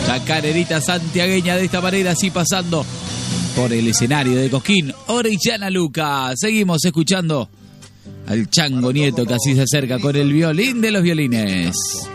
Chacarerita santiagueña de esta manera, así pasando por el escenario de Cosquín, Orellana Luca. Seguimos escuchando al Chango Nieto, que así se acerca con el violín de los violines.